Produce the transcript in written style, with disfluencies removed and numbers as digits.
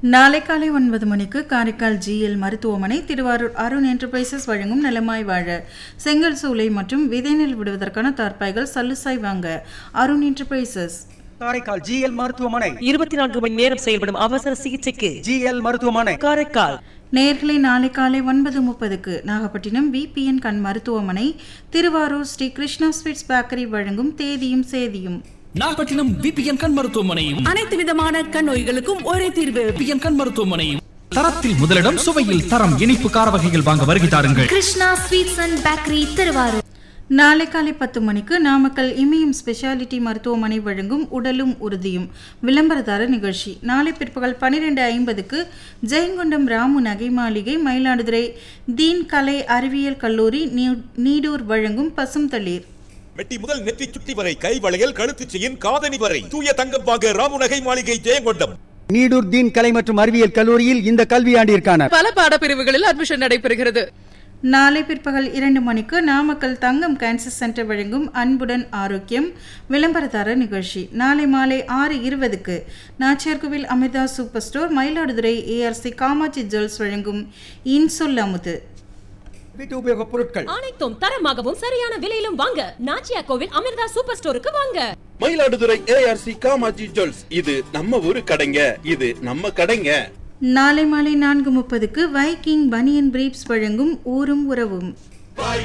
நாளை காலை 9 மணிக்கு காரைக்கால் ஜிஎல் மருத்துவமனை, திருவாரூர் அருண் என்டர்பிரைசஸ் வழங்கும் நலமாய் வாழ செங்கல் சூளை மற்றும் விதைநெல் விடுவதற்கான தார்ப்பாய்கள் சல்லுசாய் வாங்க அருண் என்டர்பிரைசஸ். காரைக்கால் ஜிஎல் மருத்துவமனை 24 மணி நேரம் செயல்படும் அவசர சிகிச்சைக்கு ஜிஎல் மருத்துவமனை காரைக்கால். நேர்களை நாளை காலை 9:30க்கு நாகப்பட்டினம் விபிஎன் கண் மருத்துவமனை, திருவாரூர் ஸ்ரீ கிருஷ்ணா ஸ்வீட்ஸ் பேக்கரி வழங்கும் தேதியும் சேதியும். நாகப்பட்டினம் விபிஎன் கண் மருத்துவமனையும் அனைத்து விதமான கண் நோய்களுக்கும் ஒரே தீர்வு. விபிஎன் கண் மருத்துவமனையும். தரத்தில் முதலிடம், சுவையில் தரம். இனிப்பு கார வகைகள் வாங்க வருகை தாருங்கள். Krishna sweets and bakery, Thiruvarur. நாளை காலை 10 மணிக்கு நாமக்கல் இமயம் ஸ்பெஷாலிட்டி மருத்துவமனை வழங்கும் உடலும் உறுதியும் விளம்பரதார நிகழ்ச்சி. நாளை பிற்பகல் 12:50க்கு ஜெயங்கொண்டம் ராமு நகை மாளிகை, மயிலாடுதுறை தீன் கலை அறிவியல் கல்லூரி நீடூர் வழங்கும் பசும் தளிர். வெட்டி முதல் நெற்றி சுட்டி வரை, கை வளையல், கழுத்து செயின், காதணி வரை தூய தங்கம் வாங்க ராமு நகை மாளிகை, ஜெயங்கொண்டம். நீடூர் தீன் கலை மற்றும் அறிவியல் கல்லூரியில் இந்த கல்வியாண்டிற்கான பல பாடப்பிரிவுகளில் அட்மிஷன் நடைபெறுகிறது. நாளை பிற்பகல் 2 மணிக்கு நாமக்கல் தங்கம் கேன்சர் சென்டர் வழங்கும் அன்புடன் ஆரோக்கியம் விளம்பரதார நிகழ்ச்சி. நாளை மாலை 6:20க்கு Nachiyarkovil Amrita super store, Mayiladuthurai ARC Kamakshi jewels வழங்கும் இன்சொல் அமுது. வீட்டு உபயோக பொருட்கள் அனைத்தும் தரமாகவும் சரியான விலையிலும் வாங்க நாச்சியார்கோவில் அமிர்தா சூப்பர் ஸ்டோருக்கு வாங்க. மயிலாடுதுறை ஏஆர்சி காமாட்சி ஜுவல்ஸ், இது நம்ம ஊரு கடைங்க, இது நம்ம கடைங்க. நாளை மாலை 4:30க்கு வைக்கிங் பனியன் பிரீப்ஸ் வழங்கும் ஊரும் உறவும்.